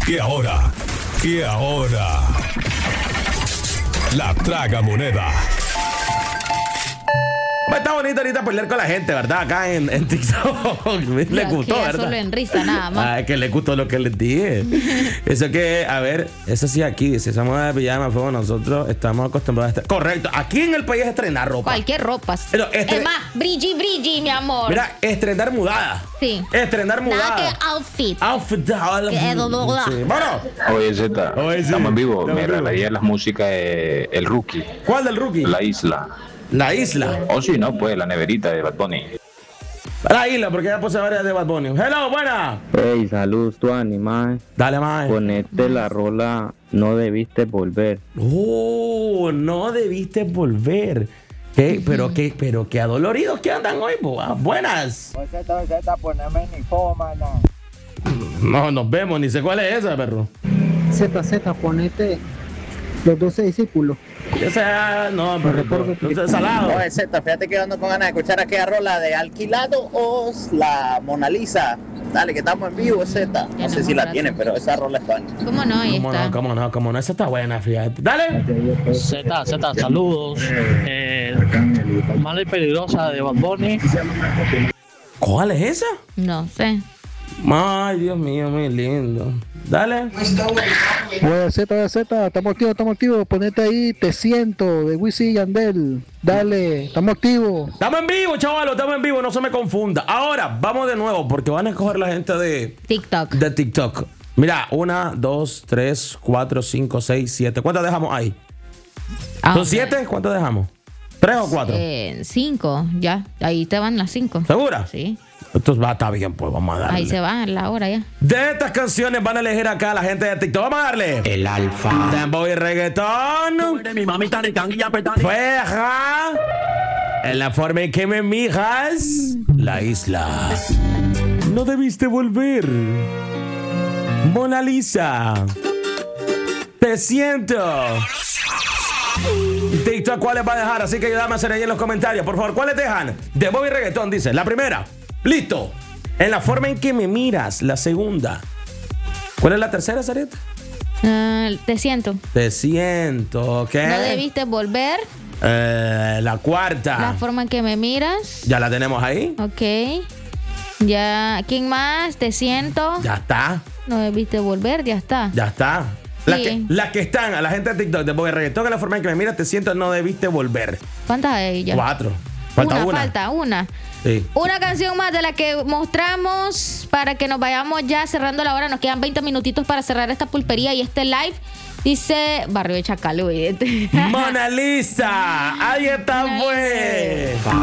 Y ahora, la tragamoneda. Está bonito ahorita pelear con la gente, ¿verdad? Acá en TikTok. Le gustó, ¿verdad? Solo en risa, nada más. Es que le gustó lo que les dije. Eso que, a ver, eso sí aquí dice, somos de pijama, fuego, nosotros estamos acostumbrados a estar. Correcto, aquí en el país es estrenar ropa. Cualquier ropa. Pero Es más, brilli, mi amor. Mira, estrenar mudada. Sí. Estrenar mudada. Nada que outfit. Outfit. Sí. Bueno. Oye, Zeta, Oye, sí. estamos en vivo. Estamos Me en vivo. regalaría las músicas de El Rookie, ¿Cuál del rookie? La Isla. La isla. O si no, pues la neverita de Bad Bunny. La isla, porque ya puse varias de Bad Bunny. Hello, buena. Hey, saludos, tu animal. Dale, más. Ponete la rola No Debiste Volver. Oh, no debiste volver. ¿Qué? Pero qué adoloridos que andan hoy, boa. Buenas. Poneme ni foma, no. No nos vemos, ni sé cuál es esa, perro. Z, ponete los 12 discípulos. O sea, no, pero salado. Oye, Z, fíjate que ando con ganas de escuchar aquella rola de Alquilado Os, la Mona Lisa. Dale, que estamos en vivo, Z. No sé si la tiene, pero esa rola está buena. ¿Cómo no? Ahí está. ¿Cómo no? Esa está buena, fíjate. Dale. Z, saludos. Mala y peligrosa de Bad Bunny. ¿Cuál es esa? No sé. Ay, Dios mío, muy lindo. Dale. Oye, Z, estamos activos. Ponete ahí Te Siento de Wisin y Yandel. Dale, estamos activos. Estamos en vivo, chavalo, estamos en vivo, no se me confunda. Ahora, vamos de nuevo, porque van a escoger la gente de TikTok. Mira, 1, 2, 3, 4, 5, 6, 7. ¿Cuántas dejamos ahí? ¿Son 7? ¿Cuántas dejamos? ¿3 o 4? 5, ya. Ahí te van las 5. ¿Segura? Sí. Esto va a estar bien, pues vamos a darle. Ahí se va la hora ya. De estas canciones van a elegir acá la gente de TikTok. Vamos a darle. El alfa. Dembow y reggaetón. Fue, ajá. En la forma en que me mijas. La isla. No debiste volver. Mona Lisa. Te siento. TikTok, ¿cuáles va a dejar? Así que ayúdame a hacer ahí en los comentarios. Por favor, ¿cuáles dejan? Dembow y reggaetón, dice. La primera. Listo. En la forma en que me miras. La segunda. ¿Cuál es la tercera, Sarita? Te siento. Te siento, ¿ok? No debiste volver. La cuarta. La forma en que me miras. Ya la tenemos ahí. Ok. Ya. ¿Quién más? Te siento. Ya está. No debiste volver. Ya está. Ya está. Sí. Las que están, a la gente de TikTok, de Boy Reggaetón, en la forma en que me miras, te siento, no debiste volver. ¿Cuántas hay ya? 4. Falta una. Falta una. Sí. Una canción más de la que mostramos para que nos vayamos ya cerrando la hora. Nos quedan 20 minutitos para cerrar esta pulpería y este live. Dice Barrio de Chacal, Mona Lisa. Ahí está, pues.